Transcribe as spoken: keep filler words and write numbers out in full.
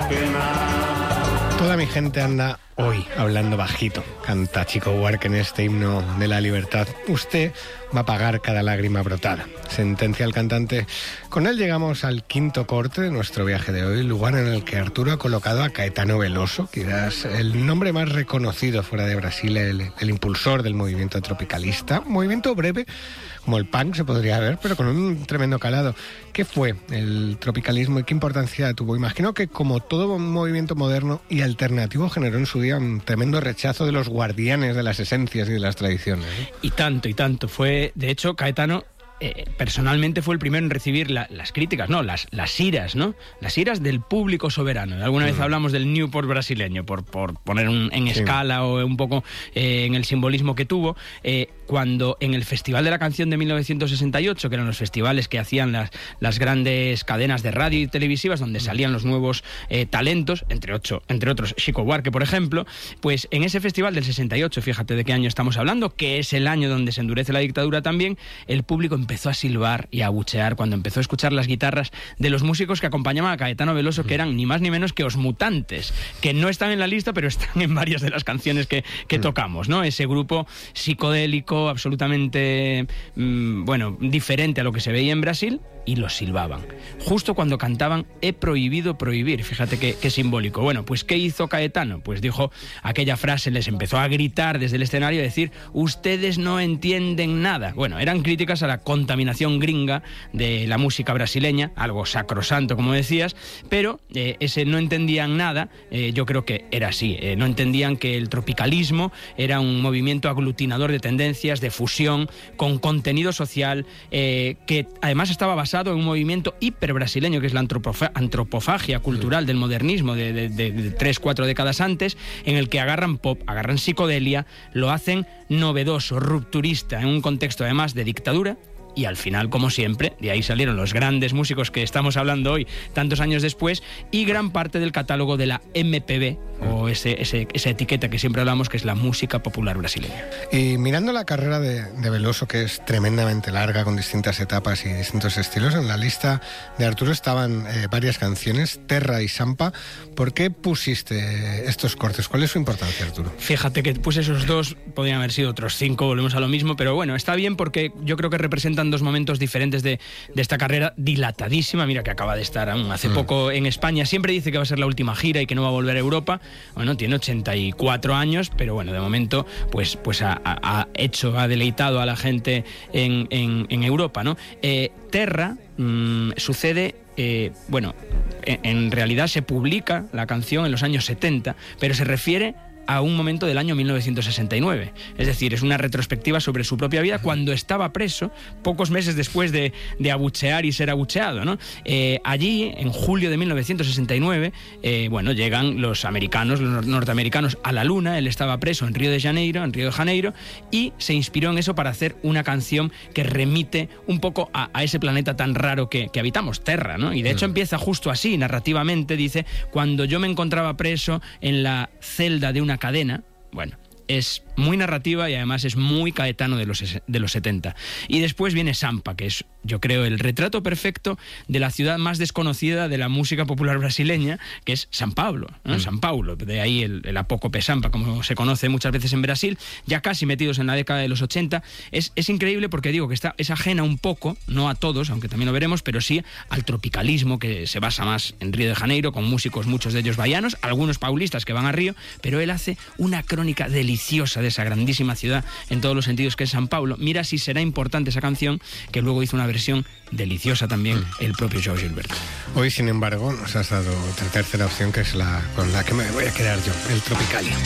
Toda mi gente anda hoy hablando bajito, canta Chico Buarque en este himno de la libertad. Usted va a pagar cada lágrima brotada, sentencia el cantante. Con él llegamos al quinto corte de nuestro viaje de hoy, lugar en el que Arturo ha colocado a Caetano Veloso, quizás el nombre más reconocido fuera de Brasil, el, el impulsor del movimiento tropicalista, movimiento breve, como el punk se podría ver, pero con un tremendo calado. ¿Qué fue el tropicalismo y qué importancia tuvo? Imagino que como todo movimiento moderno y alternativo generó en su día un tremendo rechazo de los guardianes de las esencias y de las tradiciones, ¿eh? Y tanto, y tanto. Fue, de hecho, Caetano eh, personalmente fue el primero en recibir la, las críticas, no, las, las iras, ¿no? Las iras del público soberano. Alguna mm. vez hablamos del Newport brasileño, por, por poner un, en sí. escala o un poco eh, en el simbolismo que tuvo. Eh, cuando en el Festival de la Canción de mil novecientos sesenta y ocho, que eran los festivales que hacían las, las grandes cadenas de radio y televisivas, donde salían los nuevos eh, talentos, entre, ocho, entre otros Chico Buarque, por ejemplo, pues en ese festival del sesenta y ocho, fíjate de qué año estamos hablando, que es el año donde se endurece la dictadura también, el público empezó a silbar y a abuchear cuando empezó a escuchar las guitarras de los músicos que acompañaban a Caetano Veloso, que eran ni más ni menos que Os Mutantes, que no están en la lista, pero están en varias de las canciones que, que tocamos, ¿no? Ese grupo psicodélico absolutamente, mmm, bueno, diferente a lo que se veía en Brasil, y los silbaban. Justo cuando cantaban He prohibido prohibir, fíjate qué, qué simbólico. Bueno, pues ¿qué hizo Caetano? Pues dijo aquella frase, les empezó a gritar desde el escenario, a decir, ustedes no entienden nada. Bueno, eran críticas a la contaminación gringa de la música brasileña, algo sacrosanto, como decías, pero eh, ese no entendían nada, eh, yo creo que era así, eh, no entendían que el tropicalismo era un movimiento aglutinador de tendencias, de fusión, con contenido social, eh, que además estaba basado en un movimiento hiperbrasileño, que es la antropofa- antropofagia cultural del modernismo de, de, de, de tres, cuatro décadas antes, en el que agarran pop, agarran psicodelia, lo hacen novedoso, rupturista, en un contexto además de dictadura. Y al final, como siempre, de ahí salieron los grandes músicos que estamos hablando hoy, tantos años después, y gran parte del catálogo de la M P B, o ese, ese, esa etiqueta que siempre hablamos, que es la música popular brasileña. Y mirando la carrera de, de Veloso, que es tremendamente larga, con distintas etapas y distintos estilos, en la lista de Arturo estaban eh, varias canciones, Terra y Sampa. ¿Por qué pusiste estos cortes? ¿Cuál es su importancia, Arturo? Fíjate que puse esos dos, podrían haber sido otros cinco, volvemos a lo mismo, pero bueno, está bien porque yo creo que representan dos momentos diferentes de, de esta carrera dilatadísima. Mira que acaba de estar aún hace mm. poco en España. Siempre dice que va a ser la última gira y que no va a volver a Europa. Bueno, tiene ochenta y cuatro años, pero bueno, de momento pues, pues ha, ha hecho, ha deleitado a la gente en, en, en Europa, ¿no? Eh, Terra mmm, sucede... Eh, bueno, en, en realidad se publica la canción en los años setenta, pero se refiere a un momento del año mil novecientos sesenta y nueve. Es decir, es una retrospectiva sobre su propia vida cuando estaba preso, pocos meses después de, de abuchear y ser abucheado, ¿no? Eh, allí, en julio de mil novecientos sesenta y nueve, eh, bueno, llegan los americanos, los norteamericanos a la Luna. Él estaba preso en Río de Janeiro, en Río de Janeiro, y se inspiró en eso para hacer una canción que remite un poco a, a ese planeta tan raro que, que habitamos, Terra, ¿no? Y de hecho empieza justo así, narrativamente, dice, cuando yo me encontraba preso en la celda de una cadena. Bueno, es muy narrativa y además es muy Caetano de los, de los setenta. Y después viene Sampa, que es, yo creo, el retrato perfecto de la ciudad más desconocida de la música popular brasileña, que es São Paulo, ¿no? Mm. São Paulo, de ahí el, el apócope Sampa, como se conoce muchas veces en Brasil, ya casi metidos en la década de los ochenta. Es, es increíble porque digo que está, es ajena un poco, no a todos, aunque también lo veremos, pero sí al tropicalismo, que se basa más en Río de Janeiro, con músicos, muchos de ellos baianos, algunos paulistas que van a Río, pero él hace una crónica deliciosa de esa grandísima ciudad en todos los sentidos que es São Paulo. Mira si será importante esa canción, que luego hizo una versión deliciosa también el propio João Gilberto. Hoy, sin embargo, nos has dado otra tercera opción, que es la con la que me voy a quedar yo, el Tropicalia.